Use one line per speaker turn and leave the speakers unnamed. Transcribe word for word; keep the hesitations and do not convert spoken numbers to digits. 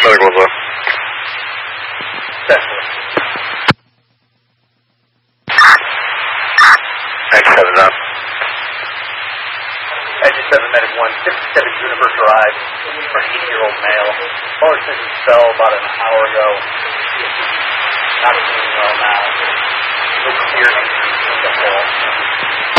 Medical was up.
Specialist.
ninety-seven down.
ninety-seven Medic one, fifty-seven Universe arrived for an eighty-year-old male. Caller says he fell about an hour ago. Not doing well now. No clear injuries in the fall.